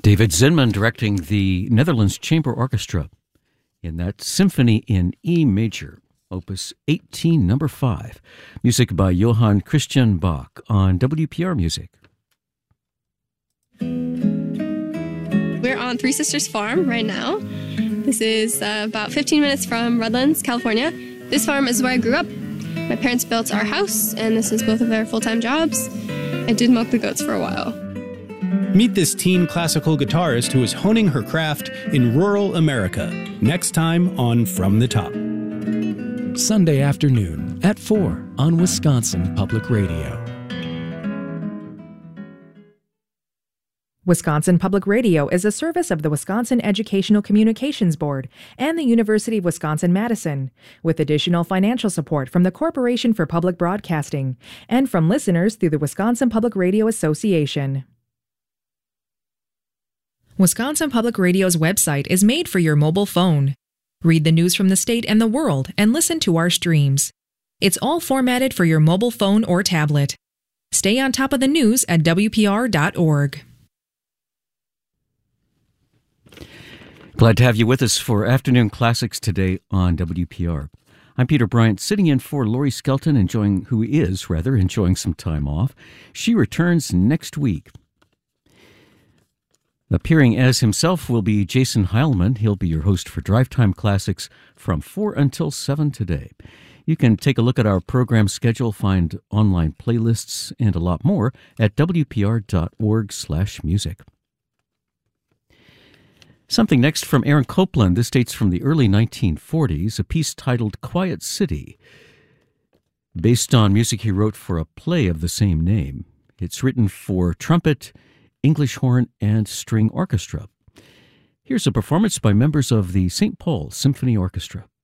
David Zinman directing the Netherlands Chamber Orchestra in that Symphony in E major, Opus 18, number 5. Music by Johann Christian Bach on WPR Music. We're on Three Sisters Farm right now. This is about 15 minutes from Redlands, California. This farm is where I grew up. My parents built our house, and this is both of their full-time jobs. I did milk the goats for a while. Meet this teen classical guitarist who is honing her craft in rural America. Next time on From the Top. Sunday afternoon at 4 on Wisconsin Public Radio. Wisconsin Public Radio is a service of the Wisconsin Educational Communications Board and the University of Wisconsin-Madison, with additional financial support from the Corporation for Public Broadcasting and from listeners through the Wisconsin Public Radio Association. Wisconsin Public Radio's website is made for your mobile phone. Read the news from the state and the world and listen to our streams. It's all formatted for your mobile phone or tablet. Stay on top of the news at WPR.org. Glad to have you with us for Afternoon Classics today on WPR. I'm Peter Bryant, sitting in for Lori Skelton, enjoying some time off. She returns next week. Appearing as himself will be Jason Heilman. He'll be your host for Drive Time Classics from 4 until 7 today. You can take a look at our program schedule, find online playlists, and a lot more at wpr.org/music. Something next from Aaron Copland. This dates from the early 1940s, a piece titled Quiet City, based on music he wrote for a play of the same name. It's written for trumpet, English horn, and string orchestra. Here's a performance by members of the St. Paul Symphony Orchestra.